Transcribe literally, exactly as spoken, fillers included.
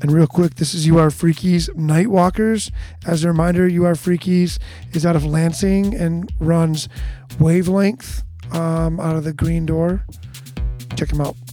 And real quick, this is You Are Freakies Nightwalkers. As a reminder, You Are Freakies is out of Lansing and runs Wavelength um, out of the Green Door. Check them out.